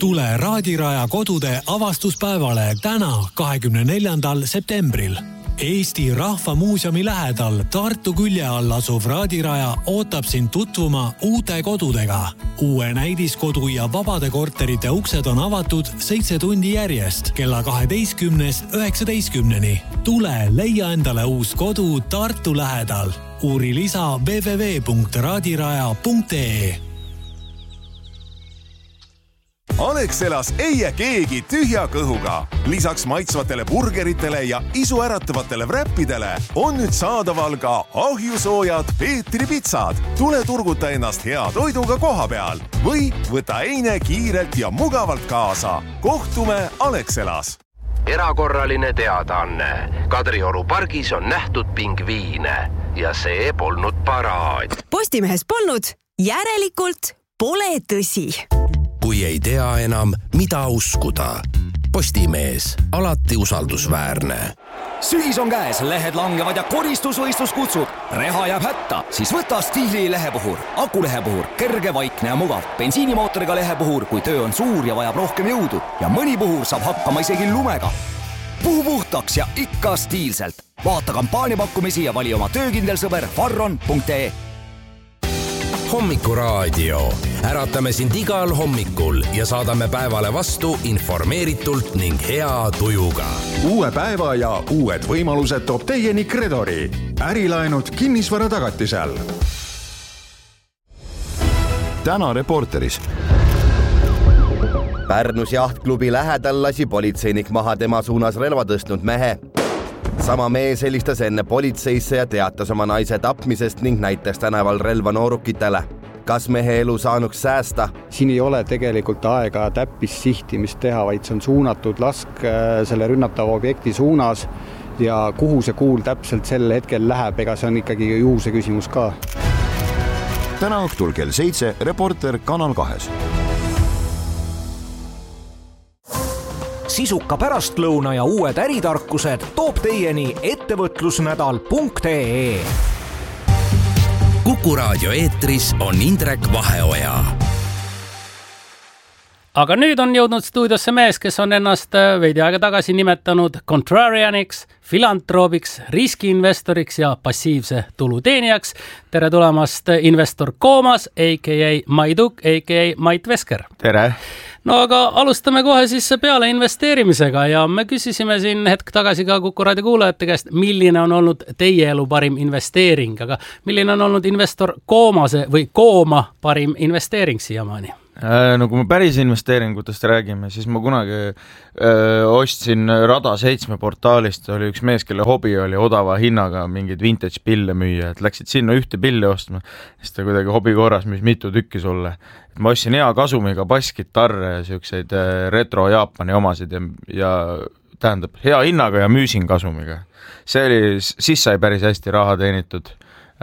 Tule Raadiraja kodude avastuspäevale täna 24. septembril. Eesti Rahva Muuseumi lähedal Tartu külje all asuv Raadiraja ootab sind tutvuma uute kodudega. Uue näidiskodu ja vabade korterite uksed on avatud 7 tundi järjest kella 12-19. Tule leia endale uus kodu Tartu lähedal. Uuri lisa www.raadiraja.ee. Alexelas ei jää keegi tühja kõhuga. Lisaks maitsvatele burgeritele ja isuäratavatele wrappidele on nüüd saadaval ka ahjusoojad Peetri pitsad. Tule turguta ennast hea toiduga koha peal või võta eine kiirelt ja mugavalt kaasa. Kohtume Alexelas. Erakorraline teadaanne. Kadrioru pargis on nähtud pingviine ja see polnud paraad. Postimehes polnud, järelikult pole tõsi. Kui ei tea enam, mida uskuda. Postimees, alati usaldusväärne. Sügis on käes, lehed langevad ja koristusvõistlus kutsub. Reha jääb hätta, siis võta Stiili lehepuhur. Akulehepuhur, kerge, vaikne ja mugav. Bensiinimootoriga lehepuhur, kui töö on suur ja vajab rohkem jõudu. Ja mõni puhur saab hakkama isegi lumega. Puhu puhtaks ja ikka stiilselt. Vaata kampaaniapakkumisi ja vali oma töökindel sõber farron.ee. Hommikuraadio. Äratame sind igal hommikul ja saadame päevale vastu informeeritult ning hea tujuga. Uue päeva ja uued võimalused toob teieni Credori. Ärilaenud kinnisvara tagatisel. Täna Reporteris. Pärnus jahtklubi lähedal lasi politseinik maha tema suunas relva tõstnud mehe. Sama mees helistas enne politseisse ja teatas oma naise tapmisest ning näitas tänaval relva noorukitele. Kas mehe elu saanuks säästa? Siin ei ole tegelikult aega täppis sihtimist teha, vaid see on suunatud lask selle rünnatava objekti suunas ja kuhu see kuul täpselt sel hetkel läheb, ega see on ikkagi juhuse küsimus ka. Täna õhtul kell 7 Reporter Kanal 2. Sisuka pärastlõuna ja uued äritarkused toob teieni ettevõtlusnädal.ee. Kuku Raadio eetris on Indrek Vaheoja. Aga nüüd on jõudnud stuudiosse mees, kes on ennast veidi aega tagasi nimetanud contrarianiks, filantroobiks, riskiinvestoriks ja passiivse tuluteenijaks. Tere tulemast investor Koomas, a.k.a. Maiduk, a.k.a. Mait Vesker. Tere! No aga alustame kohe siis peale investeerimisega ja me küsisime siin hetk tagasi ka Kuku Raadio kuulajate käest, milline on olnud teie elu parim investeering, aga milline on olnud investor Koomase või Kooma parim investeering siiamaani? No kui me päris investeeringutest räägime, siis ma kunagi ostsin Rada 7 portaalist, oli üks mees, kelle hobi oli odava hinnaga mingeid vintage pille müüa, et läksid sinna ühte pilli ostma, siis ta kuidagi hobi korras müüs mitu tükki sulle. Ma ostsin hea kasumiga basskitarre ja siukseid retro Jaapani omasid ja tähendab hea hinnaga ja müüsin kasumiga. See oli, siis sai päris hästi raha teenitud.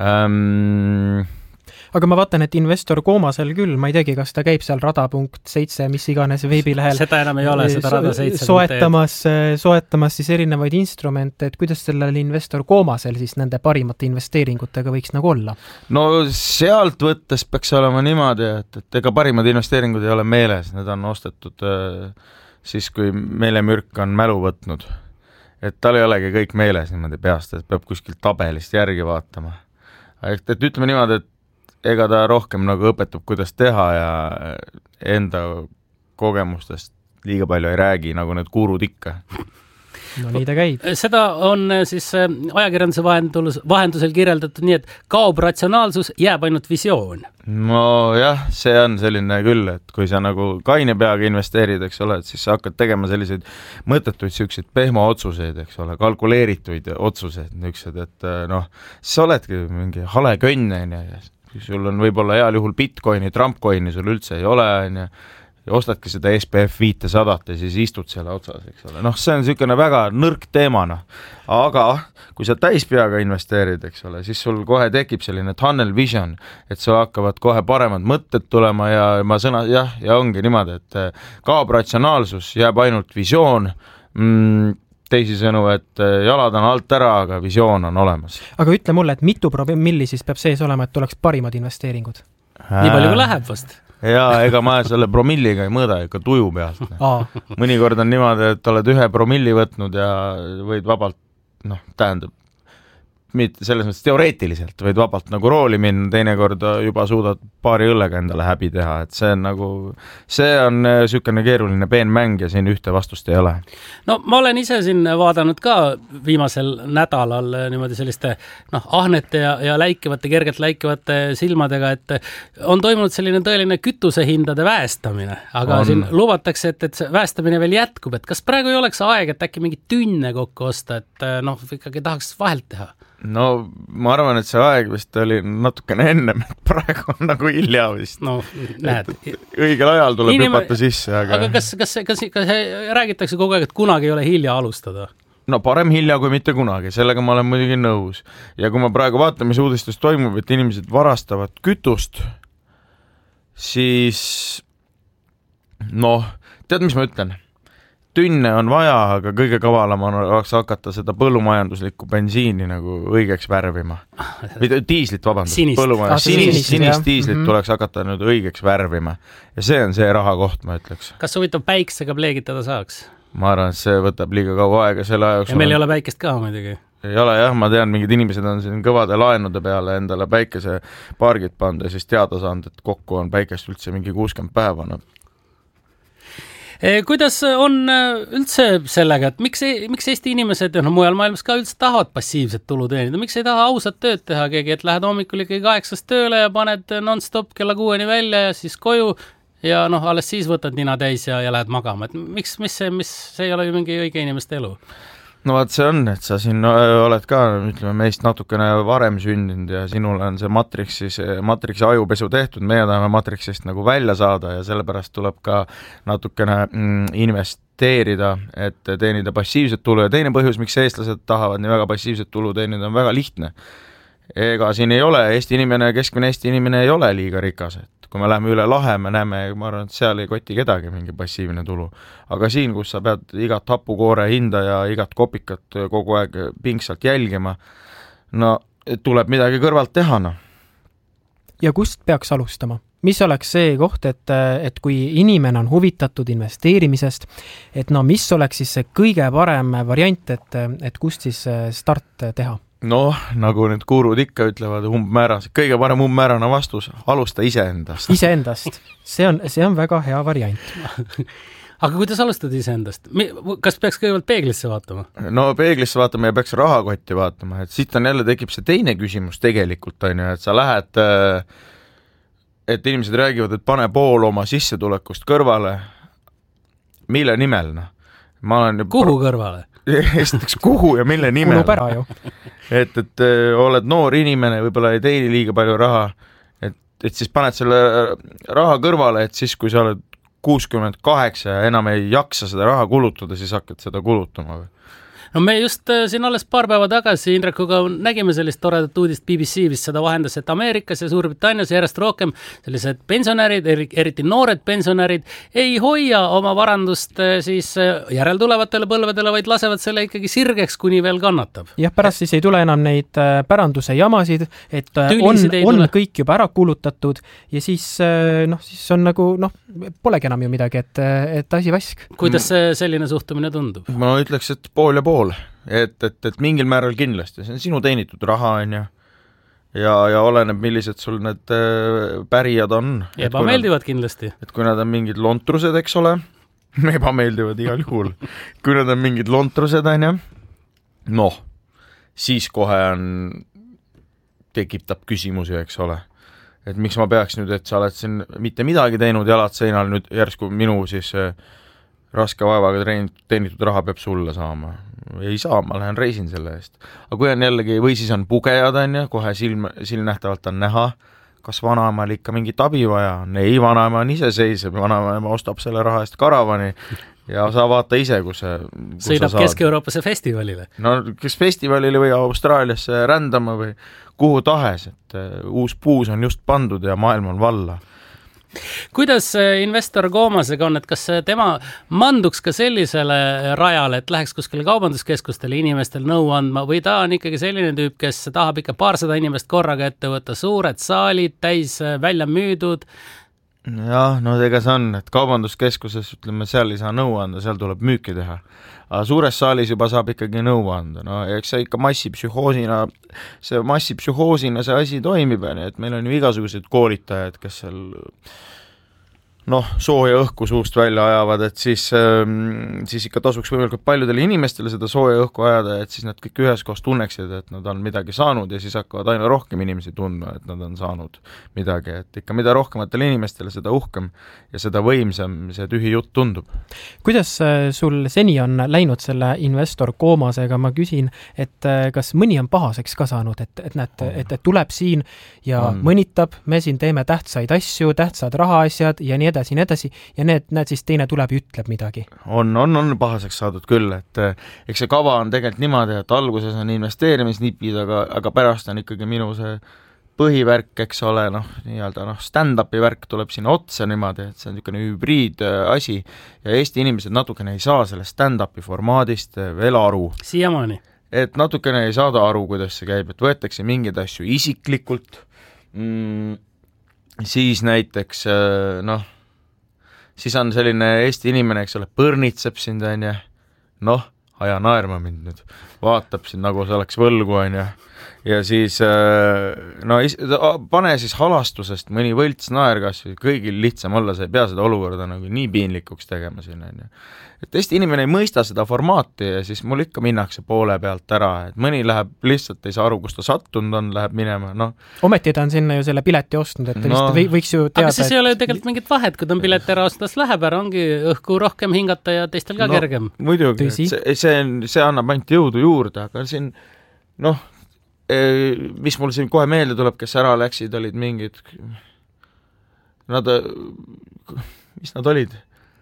Aga ma vaatan, et investor Koomasel küll, ma ei teagi, kas ta käib seal rada.7, mis iganes veebilehel. Seda enam ei ole, seda rada 7. Soetamas siis erinevaid instrumente, et kuidas sellel investor Koomasel siis nende parimate investeeringutega võiks nagu olla? No sealt võttes peaks olema niimoodi, et ega parimad investeeringud ei ole meeles, need on ostetud siis, kui meelemürk on mälu võtnud. Et tal ei olegi kõik meeles niimoodi peast, et peab kuskilt tabelist järgi vaatama. Et ütleme niimoodi, et ega ta rohkem nagu õpetab, kuidas teha ja enda kogemustest liiga palju ei räägi, nagu need gurud ikka. No nii ta käib. Seda on siis ajakirjanduse vahendusel kirjeldatud nii, et kaob ratsionaalsus, jääb ainult visioon. No jah, see on selline küll, et kui sa nagu kaine peaga investeerid, eks ole, et siis sa hakkad tegema selliseid mõttetuid siukseid pehmo otsuseid, eks ole, kalkuleerituid otsuseid, niisugused, et noh, sa oledki mingi hale könne ja sul on võib-olla heal juhul Bitcoini, Trumpcoini sul üldse ei ole, ja ostadki seda SPF 500 ja siis istud selle otsas, eks ole. Noh, see on niisugune väga nõrk teemana. Aga kui sa täispeaga investeerid, eks ole, siis sul kohe tekib selline tunnel vision, et sul hakkavad kohe paremad mõtted tulema ja ma sõna, ja ongi niimoodi, et kaob ratsionaalsus, jääb ainult visioon, teisisõnu, et jalad on alt ära, aga visioon on olemas. Aga ütle mulle, et mitu milli siis peab sees olema, et oleks parimad investeeringud? Nii palju kui läheb vast. ja ega ma selle promilliga ei mõõda ikka tuju pealt. Mõnikord on niimoodi, et oled 1 promilli võtnud ja võid vabalt, tähendab, mitte selles mõttes teoreetiliselt võid vabalt nagu rooli minna, teinekord juba suudad paari õllega endale häbi teha, et see on niisugune keeruline peenmäng ja siin ühte vastust ei ole. No ma olen ise siin vaadanud ka viimasel nädalal niimoodi selliste ahnete ja läikivate, kergelt läikivate silmadega, et on toimunud selline tõeline kütusehindade väestamine, aga siin lubatakse, et see väestamine veel jätkub, et kas praegu ei oleks aeg, et äkki mingi tünne kokku osta, et ikkagi tahaks vahelt teha? No ma arvan, et see aeg vist oli natukene ennem, et praegu on nagu hilja vist. No näed. Õigel ajal tuleb hüpata sisse, aga kas räägitakse kogu aeg, et kunagi ei ole hilja alustada? No parem hilja kui mitte kunagi, sellega ma olen muidugi nõus. Ja kui ma praegu vaatan, mis uudistes toimub, et inimesed varastavad kütust, siis tead, mis ma ütlen? Tünne on vaja, aga kõige kavalam on hakata seda põllumajanduslikku bensiini nagu õigeks värvima. Või diislit, sinist diislit tuleks hakata nüüd õigeks värvima. Ja see on see raha koht, ma ütleks. Kas huvitav päiksega pleegitada saaks? Ma arvan, et see võtab liiga kaua aega selle ajaks. Ja meil ei ole päikest ka muidugi. Ei ole jah, ma tean, mingid inimesed on siin kõvade laenude peale endale päikese pargid pannud ja siis teada saanud, et kokku on päikest üldse mingi 60 päeva. Kuidas on üldse sellega, et miks Eesti inimesed ja mujal maailmas ka üldse tahavad passiivset tulu teenida? Miks ei taha ausat tööd teha keegi, et lähed hommikul ikkagi 8 tööle ja paned non-stop kella 6 välja ja siis koju ja alles siis võtad nina täis ja lähed magama? Et miks see ei ole ju mingi õige inimeste elu? No vaat see on, et sa siin oled ka, ütleme, meist natukene varem sündinud ja sinul on see Matrixi ajupesu tehtud, meie tahame Matrixist nagu välja saada ja sellepärast tuleb ka natukene investeerida, et teenida passiivset tulu ja teine põhjus, miks eestlased tahavad nii väga passiivset tulu teenida, on väga lihtne. Ega siin ei ole, keskmine Eesti inimene ei ole liiga rikas, et kui me läheme üle lahe, me näeme, ma arvan, et seal ei koti kedagi mingi passiivne tulu. Aga siin, kus sa pead igat hapukoore hinda ja igat kopikat kogu aeg pingsalt jälgima, tuleb midagi kõrvalt teha. Ja kust peaks alustama? Mis oleks see koht, et kui inimene on huvitatud investeerimisest, et mis oleks siis see kõige parem variant, et kust siis start teha? Nagu need gurud ikka ütlevad kõige parem umbmäärane vastus, alusta iseendast. Iseendast. See on väga hea variant. Aga kuidas alustad iseendast? Kas peaks kõigepealt peeglisse vaatama? Peeglisse vaatama ja peaks rahakotti vaatama. Et siit on jälle tekib see teine küsimus tegelikult, et sa lähed, et inimesed räägivad, et pane pool oma sissetulekust kõrvale. Mille nimel? Kuhu kõrvale? Esiteks kuhu ja mille nimel? Kulub ära ju. Et oled noor inimene, võib-olla ei teeni liiga palju raha, et siis paned selle raha kõrvale, et siis kui sa oled 68 ja enam ei jaksa seda raha kulutada, siis hakkad seda kulutama või? No me just siin alles paar päeva tagasi Indrekuga nägime sellist toredat uudist BBC, mis seda vahendas, et Ameerikas ja Suurbritannias järjest rohkem sellised pensionärid, eriti noored pensionärid, ei hoia oma varandust siis järeltulevatele põlvedele, vaid lasevad selle ikkagi sirgeks, kuni veel kannatab. Jah, pärast siis ei tule enam neid päranduse jamasid, et on kõik juba ära kulutatud ja siis on nagu, polegi enam ju midagi, et asi vask. Kuidas selline suhtumine tundub? Ma ütleks, et pool ja pool. Et mingil määral kindlasti, see on sinu teenitud raha on ja oleneb, millised sul need pärijad on. Ebameeldivad kindlasti. Et kui nad on mingid lontrused, eks ole, ebameeldivad igal juhul. Kui nad on mingid lontrused on siis kohe tekitab küsimusi, eks ole. Et miks ma peaks nüüd, et sa oled siin mitte midagi teinud jalad seinal, nüüd järsku minu siis raske vaevaga teenitud raha peab sulle saama. Ei saa, ma lähen reisin selle eest. Aga kui on jällegi, või siis on pugejad, kohe silmnähtavalt on näha, kas vanaemal ikka mingi tabi vaja on. Ei, vanaema on iseseisev, vanaema ostab selle raha eest karavani ja sa vaata ise, kus sõidab Kesk-Euroopasse festivalile. Kes festivalile või Austraaliasse rändama või kuhu tahes, et uus puus on just pandud ja maailm on valla. Kuidas investor Koomasega on, et kas tema manduks ka sellisele rajale, et läheks kuskile kaubanduskeskustele inimestel nõu andma või ta on ikkagi selline tüüp, kes tahab ikka 200 inimest korraga ette võtta, suured saalid täis välja müüdud? jah, no ega see on, et kaubanduskeskuses, ütleme, seal ei saa nõu anda, seal tuleb müüki teha. Aga suures saalis juba saab ikkagi nõu anda, no eks see ikka massipsühhoosina see asi toimib, et meil on ju igasugused koolitajad, kes seal sooja õhku suust välja ajavad, et siis ikka tasuks võimalikult paljudele inimestele seda sooja õhku ajada, et siis nad kõik üheskoos tunneksid, et nad on midagi saanud ja siis hakkavad aina rohkem inimesi tundma, et nad on saanud midagi, et ikka mida rohkematele inimestele seda uhkem ja seda võimsam see tühi jutt tundub. Kuidas sul seni on läinud selle investor koomasega, ma küsin, et kas mõni on pahaseks ka saanud, et tuleb siin ja mõnitab, me siin teeme tähtsaid asju, tähtsad rahaasjad ja nii edasi, ja näed siis teine tuleb ja ütleb midagi. On pahaseks saadud küll, et eks see kava on tegelikult niimoodi, et alguses on investeerimisnipid, aga pärast on ikkagi minu see põhivärk, eks ole, stand-upi värk tuleb sinna otsa niimoodi, et see on niisugune hübriid asi ja Eesti inimesed natukene ei saa sellest stand-upi formaadist veel aru. Siiamaani. Et natukene ei saada aru, kuidas see käib, et võetakse mingeid asju isiklikult, siis näiteks, siis on selline Eesti inimene, eks ole, põrnitseb sind, aja naerma mind nüüd, vaatab sind nagu see oleks võlgu, ja siis, pane siis halastusest mõni võlts naer kas või kõigil lihtsam olla, sa ei pea seda olukorda nagu nii piinlikuks tegema siin, et Eesti inimene ei mõista seda formaati ja siis mul ikka minnakse poole pealt ära, et mõni läheb lihtsalt ei saa aru, kus ta sattunud on, läheb minema, Ometi ta on sinna ju selle pileti ostnud, et võiks ju teada. Aga siis ei ole ju tegelikult mingit vahet, kui ta on pileti ära ostnud, läheb ära, ongi õhku rohkem hingata ja teistel ka kergem. Muidugi, see annab ainult jõudu juurde, aga siin, mis mul siin kohe meelde tuleb, kes ära läksid, olid mingid, mis nad olid?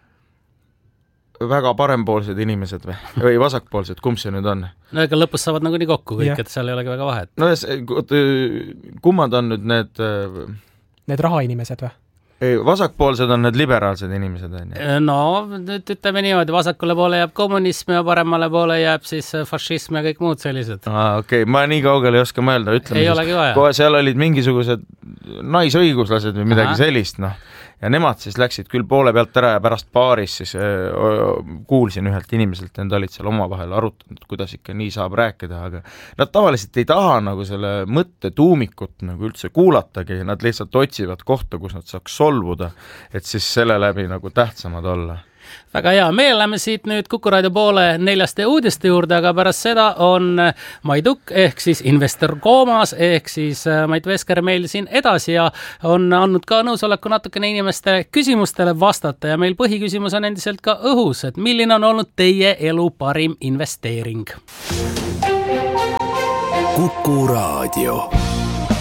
Väga parempoolsed inimesed või vasakpoolsed, kumb see nüüd on? No ega lõpus saavad nagu nii kokku kõik, et seal ei olegi väga vahet. No kummad on nüüd need rahainimesed või? Vasakpoolsed on need liberaalsed inimesed. No, nüüd ütleme niimoodi, vasakule poole jääb kommunism ja paremale poole jääb siis fašism ja kõik muud sellised. Okei, ma nii kaugele ei oska mõelda, ütleme ei olegi vaja. Kohe seal olid mingisugused naisõiguslased või midagi sellist, ja nemad siis läksid küll poole pealt ära ja pärast baaris siis kuulsin ühelt inimeselt, need olid seal omavahel arutanud, kuidas ikka nii saab rääkida, aga nad tavaliselt ei taha nagu selle mõtte tuumikut nagu üldse kuulatagi, nad lihtsalt otsivad kohta, kus nad saaks solvuda, et siis selle läbi nagu tähtsamad olla. Väga hea, me läheme siit nüüd Kuku Raadio poole 4 uudiste juurde, aga pärast seda on Maiduk ehk siis investor koomas ehk siis Mait Vesker meil siin edasi ja on andnud ka nõusoleku natukene inimeste küsimustele vastata ja meil põhiküsimus on endiselt ka õhus, et milline on olnud teie elu parim investeering? Kuku Raadio.